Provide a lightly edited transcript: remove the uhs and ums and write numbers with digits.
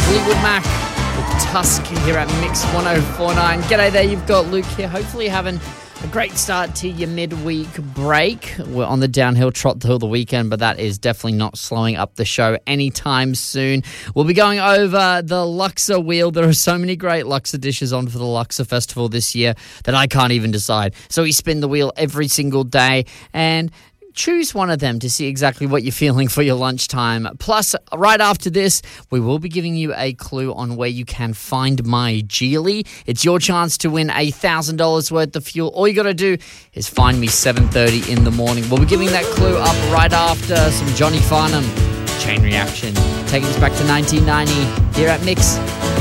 Fleetwood Mac with Tusk here at Mix 1049. G'day there, you've got Luke here. Hopefully you're having a great start to your midweek break. We're on the downhill trot till the weekend, but that is definitely not slowing up the show anytime soon. We'll be going over the Luxor wheel. There are so many great Luxor dishes on for the Luxor Festival this year that I can't even decide. So we spin the wheel every single day and choose one of them to see exactly what you're feeling for your lunchtime. Plus, right after this, we will be giving you a clue on where you can find my Geely. It's your chance to win $1,000 worth of fuel. All you got to do is find me 7:30 in the morning. We'll be giving that clue up right after some Johnny Farnham, Chain Reaction. Taking us back to 1990 here at Mix